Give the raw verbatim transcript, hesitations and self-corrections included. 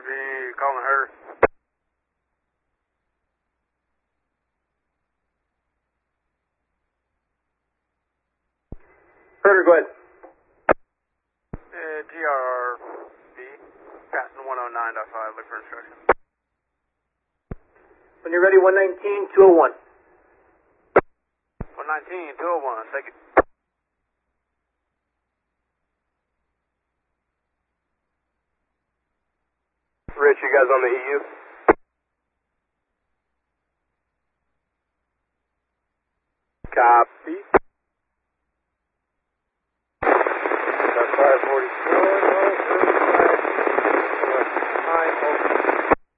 V, calling her. Herder, go ahead. Uh, G R V, passing one oh nine point five, look for instruction. When you're ready, one nineteen, two oh one. one nineteen, two oh one, take it. Rich, you guys on the E U? Copy. five forty-six.